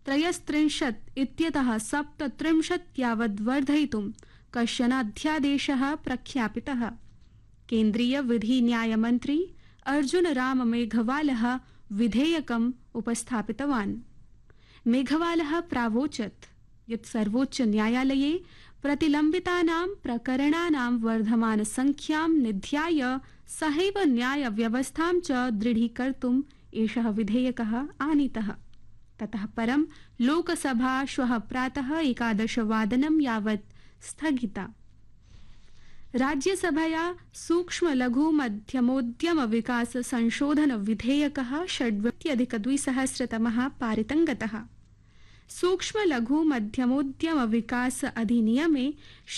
33 इत्यतः 37 यावद् वर्धयितुं कश्चन अध्यादेशः प्रख्यापितः। केन्द्रीय विधि न्यायमन्त्री अर्जुन राम मेघवालः विधेयकम् उपस्थापितवान्। मेघवालः प्रावोचत् यत् सर्वोच्च न्यायालये प्रतिलम्बितानां प्रकरणानां वर्धमानसंख्यां निध्याय सहैव न्यायव्यवस्थां च दृढीकर्तुम् एषः विधेयकः आनीतः। ततः परं लोकसभा श्वः प्रातः 11 वादनं यावत् स्थगिता। राज्यसभया सूक्ष्म लघु मध्यमोद्यम विकास संशोधन विधेयकः 2020 पारितं गतः। सूक्ष्म लघु मध्यमोद्यम विकास अधिनियमे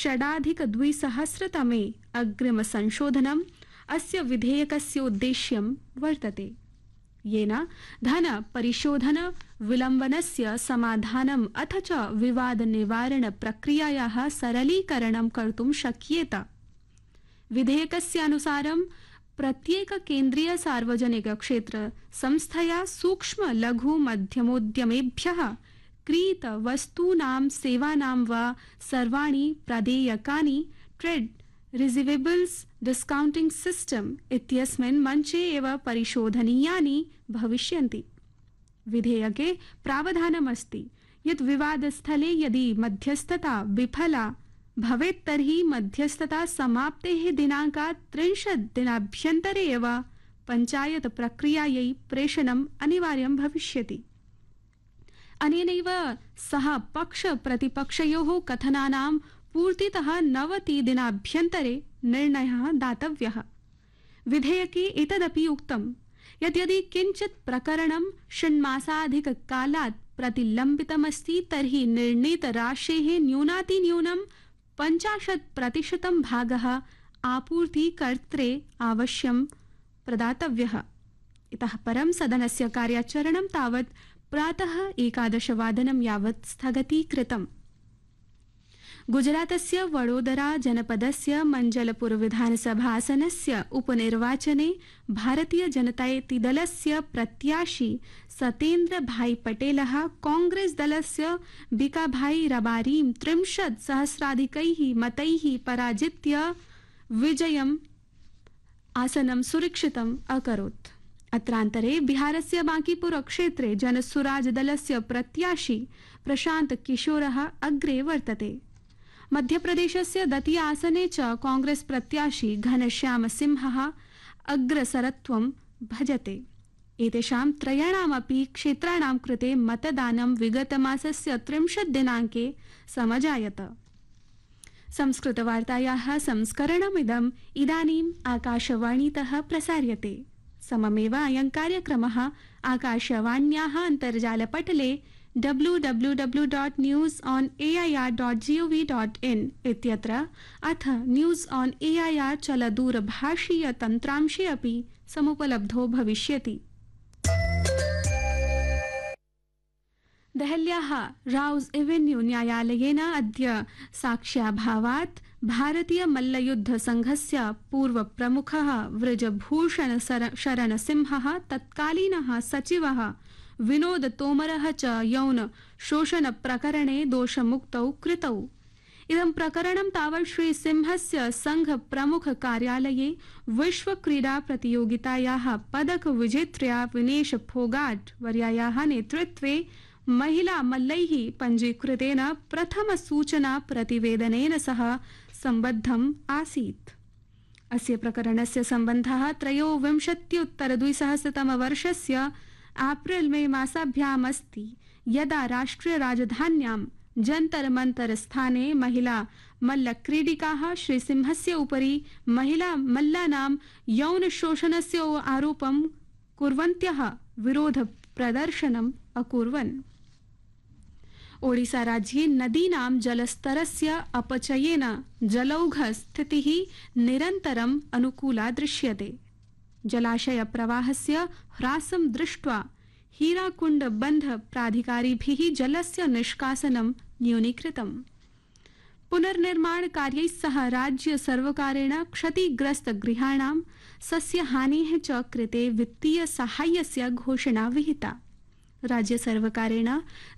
2020 अग्रिम संशोधनम् अस्य विधेयकस्य उद्देश्यं वर्तते, येन धन परिशोधन विलम्बनस्य समाधानम् अथ च विवाद निवारण प्रक्रियायाः सरलीकरणं कर्तुं शक्येत। विधेयकस्य अनुसारं प्रत्येक केन्द्रीय सार्वजनिक क्षेत्र संस्थया सूक्ष्म लघु मध्यमोद्यमेभ्यः क्रीत वस्तूनां सेवानां वा सर्वाणि प्रदेयकानि ट्रेड रिसीवेबल्स डिस्काउंटिंग सिस्टम इत्यस्मिन् मञ्चे एव परिशोधनीयानि भविष्यन्ति। विधेयके प्रावधानमस्ति यत् विवादस्थले यदि मध्यस्थता विफला भवेत् तर्हि मध्यस्थता समाप्तेः दिनाङ्कात् 30 दिनाभ्यन्तरे एव पञ्चायत प्रक्रियायै प्रेषणम् अनिवार्यं भविष्यति। अनेनैव सह पक्ष प्रतिपक्षयोः कथनानां पूर्तितः 90 दिनाभ्यन्तरे निर्णयः दातव्यः। विधेयके एतदपि उक्तं यत् यदि किञ्चित् प्रकरणं षण्मासाधिककालात् प्रतिलम्बितमस्ति तर्हि निर्णीतराशेः न्यूनातिन्यूनं 50% भागः आपूर्तिकर्त्रे अवश्यं प्रदातव्यः। इतः परं सदनस्य कार्याचरणं तावत् प्रातः 11 वादनं यावत् स्थगतीकृतम्। गुजरातस्य वडोदरा जनपदस्य मंजलपुर विधानसभासनस्य उपनिर्वाचने भारतीय जनतायति दलस्य प्रत्याशी सतेन्द्र भाई पटेलः कांग्रेस दलस्य बिकाभाई रबारीं 30 सहस्राधिकैः मतैः पराजित्य विजयम् आसनं सुरक्षितम् अकरोत्। अत्रान्तरे बिहारस्य बांकीपुर क्षेत्रे जनसुराज दलस्य प्रत्याशी प्रशांत किशोरः अग्रे वर्तते। मध्यप्रदेशस्य दतिया आसने च कांग्रेस प्रत्याशी घनश्याम सिंहः अग्रसरत्वं भजते। एतेषां त्रयाणामपि क्षेत्राणां कृते मतदानं विगतमासस्य 30 दिनाङ्के समजायत। संस्कृतवार्तायाः संस्करणमिदम् इदानीम् आकाशवाणीतः प्रसार्यते। सममेव अयं कार्यक्रमः आकाशवाण्याः अन्तर्जालपटले www.newsonair.gov.in इत्यत्र अथ न्यूज़ ऑन एआईआर चलदूरभाषीय तन्त्रांशे अपि समुपलब्धो भविष्यति। देहल्याः राउज एवेन्यू न्यायालयेन अद्य साक्ष्याभावात् भारतीय मल्लयुद्ध संघस्य पूर्व प्रमुखः वृजभूषण शरण सिंहः तत्कालीनः सचिवः विनोद तोमरः च यौन शोषण प्रकरणे दोषमुक्तौ कृतौ। इदं प्रकरणं तावत् श्री सिंहस्य संघ प्रमुख कार्यालये विश्व क्रीडा प्रतियोगितायाः पदक विजेत्र्या विनेश फोगाट वर्यायाः नेतृत्वे महिला मल्लैः पञ्जीकृतेन प्रथम सूचना प्रतिवेदनेन सह सम्बद्धम् आसीत्। अस्य प्रकरणस्य सम्बन्धः 23-उत्तर-2000 एप्रिल मे मासाभ्याम् अस्ति, यदा राष्ट्रिय राजधान्यां जंतर मंतर स्थाने महिला मल्लक्रीडिकाः श्री सिंहस्य उपरि महिला मल्लानां यौन शोषणस्य आरोपं कुर्वन्त्यः विरोध प्रदर्शनम् अकुर्वन्। ओडिसा राज्ये नदीनां जलस्तरस्य अपचयेन जलौघ स्थितिः निरन्तरम् अनुकूला दृश्यते। जलाशय प्रवाहस्य ह्रासं दृष्ट्वा हीराकुंड बंध प्राधिकारिभिः जलस्य निष्कासनं न्यूनीकृतम्। पुनर्निर्माण कार्यैः सह राज्य सर्वकारेण क्षतिग्रस्त गृहाणां सस्यहानेः च कृते वित्तीय साहाय्यस्य घोषणा विहिता। राज्य सर्वकारेण